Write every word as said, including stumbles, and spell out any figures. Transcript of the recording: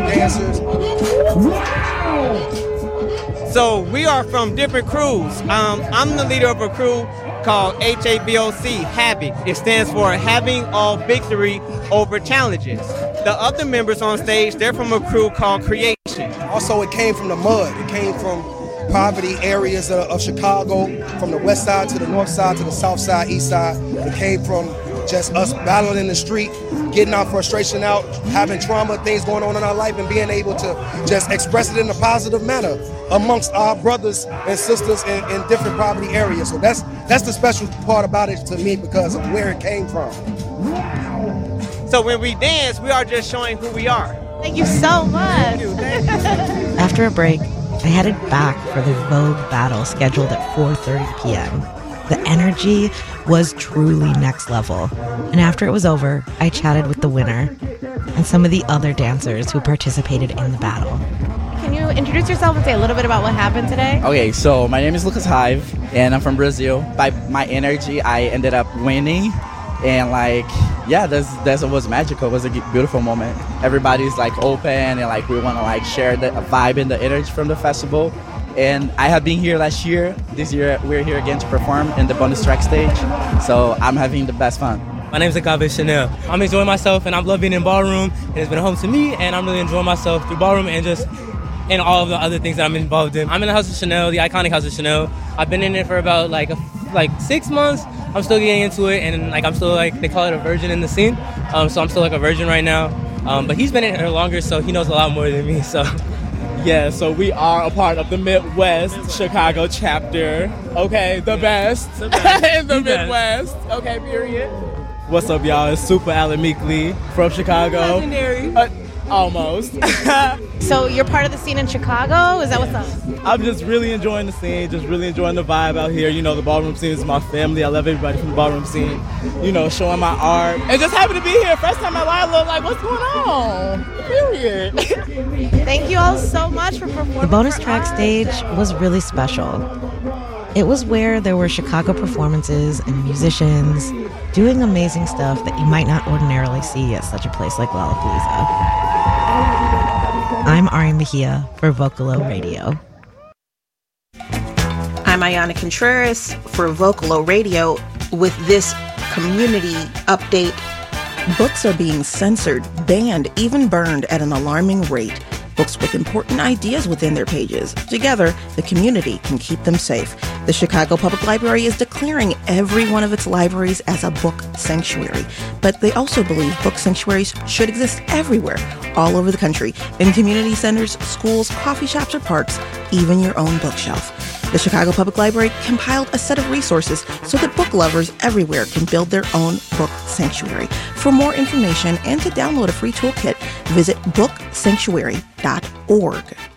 dancers. So we are from different crews. Um, I'm the leader of a crew called H A V O C, Havoc. It stands for Having All Victory Over Challenges. The other members on stage, they're from a crew called Creation. Also, it came from the mud. It came from poverty areas of, of Chicago, from the west side to the north side to the south side, east side. It came from just us battling in the street, getting our frustration out, having trauma, things going on in our life, and being able to just express it in a positive manner amongst our brothers and sisters in, in different poverty areas. So that's that's the special part about it to me because of where it came from. So when we dance, we are just showing who we are. Thank you so much. Thank you, thank you. After a break, I headed back for the Vogue battle scheduled at four thirty p.m. The energy was truly next level. And after it was over, I chatted with the winner and some of the other dancers who participated in the battle. Can you introduce yourself and say a little bit about what happened today? Okay, so my name is Lucas Hive, and I'm from Brazil. By my energy, I ended up winning. And like, yeah, that's that's was magical. It was a beautiful moment. Everybody's like open and like we want to like share the vibe and the energy from the festival. And I have been here last year. This year we're here again to perform in the bonus track stage. So I'm having the best fun. My name is Agave Chanel. I'm enjoying myself and I'm loving in ballroom. And it's been a home to me and I'm really enjoying myself through ballroom and just in all of the other things that I'm involved in. I'm in the House of Chanel, the iconic House of Chanel. I've been in it for about like a, like six months. I'm still getting into it, and like I'm still like, they call it a virgin in the scene. Um, so I'm still like a virgin right now. Um, but he's been in it longer, so he knows a lot more than me. So yeah, so we are a part of the Midwest Chicago chapter. Okay, the best, the best. in the, the Midwest. Best. Okay, period. What's up, y'all? It's Super Alan Meekly from Chicago. Legendary. Uh, almost. So you're part of the scene in Chicago? Is that what's up? I'm just really enjoying the scene, just really enjoying the vibe out here. You know, the ballroom scene is my family. I love everybody from the ballroom scene. You know, showing my art. And just happy to be here. First time in my life, I look like, what's going on? Period. Thank you all so much for performing. The bonus for track us. stage was really special. It was where there were Chicago performances and musicians doing amazing stuff that you might not ordinarily see at such a place like Lollapalooza. I'm Ari Mejia for Vocalo Radio. I'm Ayana Contreras for Vocalo Radio with this community update. Books are being censored, banned, even burned at an alarming rate. Books with important ideas within their pages. Together, the community can keep them safe. The Chicago Public Library is declaring every one of its libraries as a book sanctuary. But they also believe book sanctuaries should exist everywhere, all over the country, in community centers, schools, coffee shops, or parks, even your own bookshelf. The Chicago Public Library compiled a set of resources so that book lovers everywhere can build their own book sanctuary. For more information and to download a free toolkit, visit book sanctuary dot org.